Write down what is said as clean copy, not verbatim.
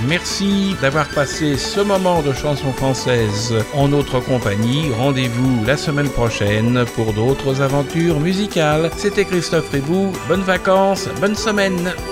Merci d'avoir passé ce moment de chanson française en notre compagnie. Rendez-vous la semaine prochaine pour d'autres aventures musicales. C'était Christophe Ribou. Bonnes vacances, bonne semaine.